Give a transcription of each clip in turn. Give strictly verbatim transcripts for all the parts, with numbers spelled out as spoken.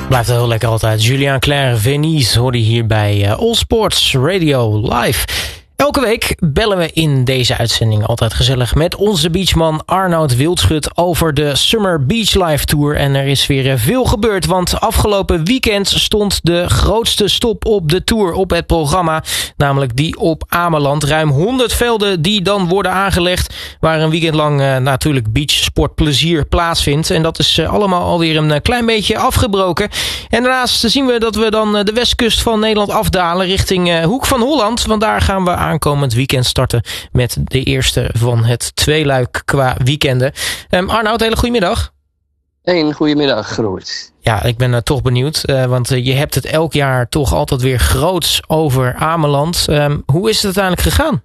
Blijft heel lekker altijd. Julien Clerc, Venise hoor je hier bij uh, All Sports Radio Live. Elke week bellen we in deze uitzending altijd gezellig met onze beachman Arnoud Wildschut over de Summer Beach Life Tour. En er is weer veel gebeurd, want afgelopen weekend stond de grootste stop op de tour op het programma. Namelijk die op Ameland. Ruim honderd velden die dan worden aangelegd, waar een weekend lang uh, natuurlijk beachsportplezier plaatsvindt. En dat is uh, allemaal alweer een uh, klein beetje afgebroken. En daarnaast zien we dat we dan uh, de westkust van Nederland afdalen richting uh, Hoek van Holland. Want daar gaan we aankomend weekend starten met de eerste van het tweeluik qua weekenden. Um, Arnoud, hele goedemiddag. Een goedemiddag, Robert. Ja, ik ben uh, toch benieuwd, uh, want uh, je hebt het elk jaar toch altijd weer groots over Ameland. Um, hoe is het uiteindelijk gegaan?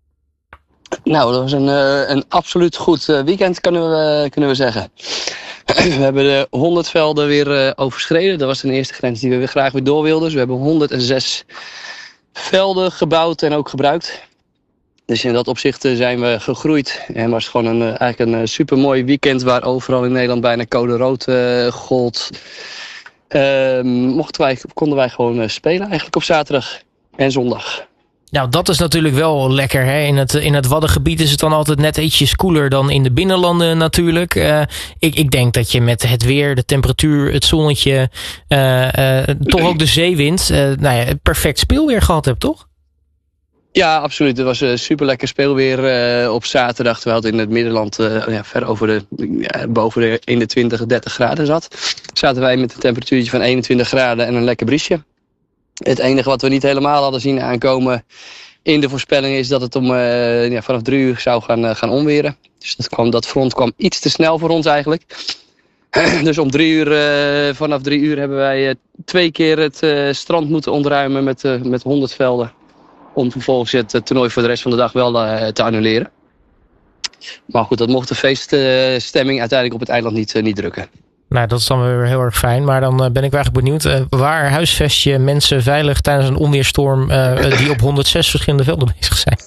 Nou, dat was een, uh, een absoluut goed uh, weekend, kunnen we, uh, kunnen we zeggen. We hebben de honderd velden weer uh, overschreden. Dat was de eerste grens die we weer graag weer door wilden. Dus we hebben honderdzes velden gebouwd en ook gebruikt. Dus in dat opzicht zijn we gegroeid. En was gewoon een, eigenlijk een supermooi weekend waar overal in Nederland bijna code rood uh, gold. Uh, mochten wij, konden wij gewoon uh, spelen eigenlijk op zaterdag en zondag. Nou, dat is natuurlijk wel lekker. Hè? In het, in het Waddengebied is het dan altijd net ietsjes koeler dan in de binnenlanden natuurlijk. Uh, ik, ik denk dat je met het weer, de temperatuur, het zonnetje, uh, uh, toch ook de zeewind, uh, nou ja, perfect speelweer gehad hebt, toch? Ja, absoluut. Het was een super lekker speelweer uh, op zaterdag. Terwijl het in het Middenland uh, ja, ver over de, ja, boven de eenentwintig, dertig graden zat. Zaten wij met een temperatuurtje van eenentwintig graden en een lekker briesje. Het enige wat we niet helemaal hadden zien aankomen in de voorspelling is dat het om uh, ja, vanaf drie uur zou gaan, uh, gaan onweren. Dus dat, kwam, dat front kwam iets te snel voor ons eigenlijk. Dus om drie uur, uh, vanaf drie uur hebben wij uh, twee keer het uh, strand moeten ontruimen met, uh, met honderd velden. Om vervolgens het uh, toernooi voor de rest van de dag wel uh, te annuleren. Maar goed, dat mocht de feeststemming uh, uiteindelijk op het eiland niet, uh, niet drukken. Nou, dat is dan weer heel erg fijn. Maar dan uh, ben ik wel eigenlijk benieuwd. Uh, waar huisvest je mensen veilig tijdens een onweerstorm uh, die op honderdzes verschillende velden bezig zijn?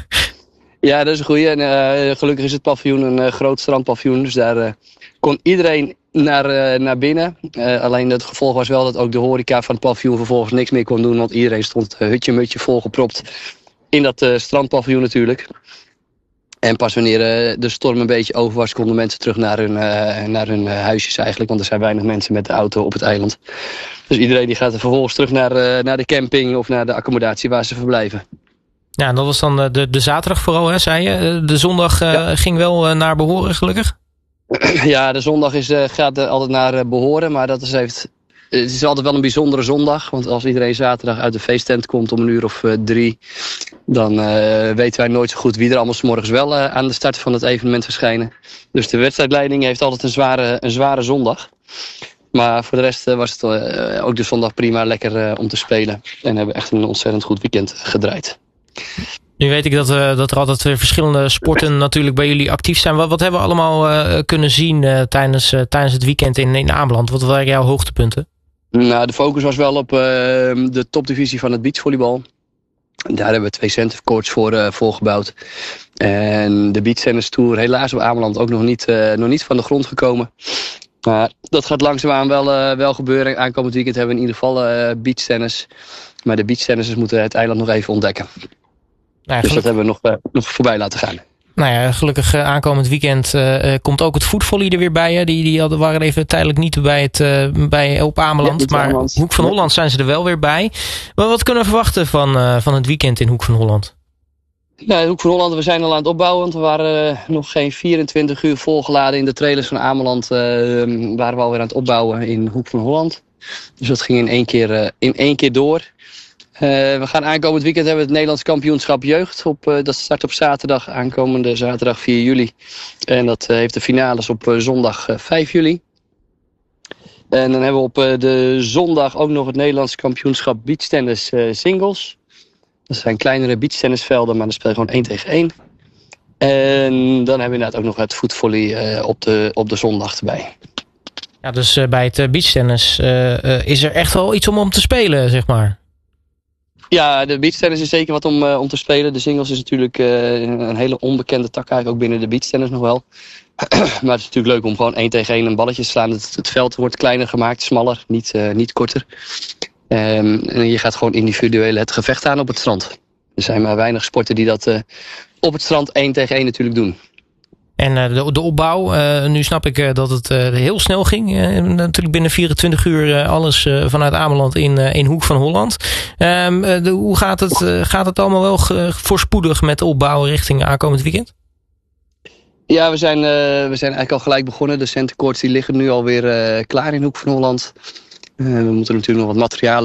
Ja, dat is een goeie. En, uh, gelukkig is het paviljoen een uh, groot strandpaviljoen. Dus daar uh, kon iedereen naar, uh, naar binnen. Uh, alleen het gevolg was wel dat ook de horeca van het paviljoen vervolgens niks meer kon doen. Want iedereen stond uh, hutje-mutje volgepropt in dat uh, strandpaviljoen natuurlijk. En pas wanneer uh, de storm een beetje over was, konden mensen terug naar hun, uh, naar hun uh, huisjes eigenlijk. Want er zijn weinig mensen met de auto op het eiland. Dus iedereen die gaat er vervolgens terug naar, uh, naar de camping of naar de accommodatie waar ze verblijven. Ja, dat was dan de, de zaterdag vooral, hè, zei je. De zondag uh, ja. ging wel uh, naar behoren, gelukkig? Ja, de zondag is, uh, gaat uh, altijd naar uh, behoren. Maar dat is heeft, het is altijd wel een bijzondere zondag. Want als iedereen zaterdag uit de feesttent komt om een uur of uh, drie... dan uh, weten wij nooit zo goed wie er allemaal 's morgens wel uh, aan de start van het evenement verschijnen. Dus de wedstrijdleiding heeft altijd een zware, een zware zondag. Maar voor de rest uh, was het uh, ook de zondag prima lekker uh, om te spelen. En hebben echt een ontzettend goed weekend gedraaid. Nu weet ik dat, uh, dat er altijd uh, verschillende sporten natuurlijk bij jullie actief zijn. Wat, wat hebben we allemaal uh, kunnen zien uh, tijdens, uh, tijdens het weekend in, in Ameland? Wat waren jouw hoogtepunten? Nou, de focus was wel op uh, de topdivisie van het beachvolleybal. Daar hebben we twee centercourts voor, uh, voor gebouwd. En de beachtennis tour helaas op Ameland ook nog niet, uh, nog niet van de grond gekomen. Maar dat gaat langzaamaan wel, uh, wel gebeuren. Aankomend weekend hebben we in ieder geval uh, beachtennis. Maar de beachtennissers moeten het eiland nog even ontdekken. Nou ja, dus dat hebben we nog, uh, nog voorbij laten gaan. Nou ja, gelukkig uh, aankomend weekend uh, komt ook het voetvolley er weer bij. Hè? Die, die hadden, waren even tijdelijk niet bij het, uh, bij, op Ameland. Ja, maar Ameland. Hoek van Holland zijn ze er wel weer bij. Maar wat kunnen we verwachten van, uh, van het weekend in Hoek van Holland? Nou, Hoek van Holland, we zijn al aan het opbouwen. Want we waren uh, nog geen vierentwintig uur volgeladen in de trailers van Ameland. Uh, waren we alweer aan het opbouwen in Hoek van Holland. Dus dat ging in één keer, uh, in één keer door. Uh, we gaan aankomend weekend hebben we het Nederlands kampioenschap jeugd. Op, uh, dat start op zaterdag, aankomende zaterdag vier juli. En dat uh, heeft de finales op uh, zondag uh, vijf juli. En dan hebben we op uh, de zondag ook nog het Nederlands kampioenschap beachtennis uh, singles. Dat zijn kleinere beachtennisvelden, maar dan speel je gewoon één tegen één. En dan hebben we inderdaad ook nog het voetvolley uh, op, de, op de zondag erbij. Ja, dus uh, bij het uh, beachtennis uh, uh, is er echt wel iets om om te spelen, zeg maar. Ja, de beachtennis is zeker wat om, uh, om te spelen. De singles is natuurlijk uh, een hele onbekende tak eigenlijk, ook binnen de beachtennis nog wel. Maar het is natuurlijk leuk om gewoon één tegen één een balletje te slaan. Het, het veld wordt kleiner gemaakt, smaller, niet, uh, niet korter. Um, en je gaat gewoon individueel het gevecht aan op het strand. Er zijn maar weinig sporten die dat uh, op het strand één tegen één natuurlijk doen. En uh, de, de opbouw, uh, nu snap ik uh, dat het uh, heel snel ging. Uh, natuurlijk binnen vierentwintig uur uh, alles uh, vanuit Ameland in, uh, in Hoek van Holland. Um, uh, de, hoe gaat het, uh, gaat het allemaal wel ge, voorspoedig met de opbouw richting aankomend weekend? Ja, we zijn, uh, we zijn eigenlijk al gelijk begonnen. De centercourts die liggen nu alweer uh, klaar in Hoek van Holland. Uh, we moeten natuurlijk nog wat materialen